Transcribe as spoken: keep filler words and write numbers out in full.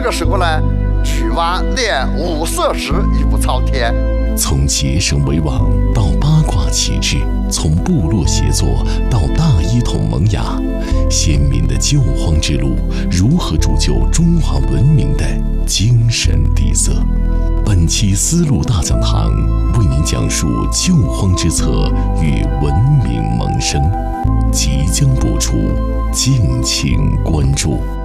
个时候呢，曲湾连五色石一步朝天。 从结绳为网到八卦启智，从部落协作到大一统萌芽，先民的救荒之路如何铸就中华文明的精神底色？本期丝路大讲堂为您讲述救荒之策与文明萌生，即将播出，敬请关注。